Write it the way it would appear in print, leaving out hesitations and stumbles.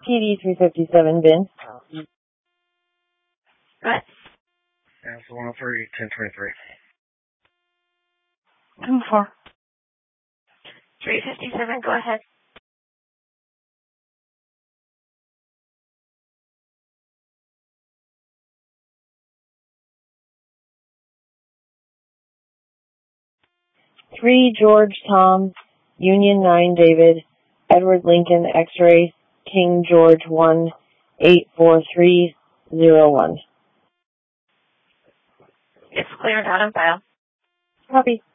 PD 357, Ben. Go ahead. That's 103, 1023. 4. 357, go ahead. Three George Tom, Union 9 David, Edward Lincoln X-ray, King George 1, 84301. It's cleared out on file. Copy.